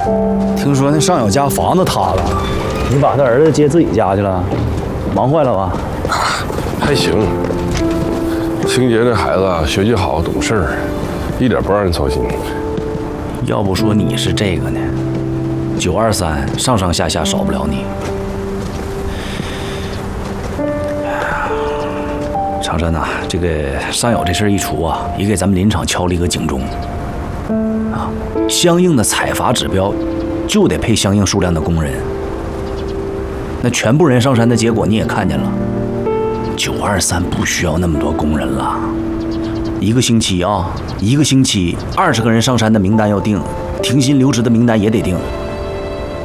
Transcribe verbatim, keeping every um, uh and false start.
听说那上友家房子塌了，你把他儿子接自己家去了，忙坏了吧？ 还行，清洁这孩子啊，学习好，懂事儿，一点不让人操心。 要不说你是这个呢，九二三上上下下少不了你。长山呐，这个上友这事儿一出啊，也给咱们林场敲了一个警钟啊，相应的采伐指标就得配相应数量的工人。那全部人上山的结果你也看见了，九二三不需要那么多工人了。一个星期啊，一个星期二十个人上山的名单要定，停薪留职的名单也得定。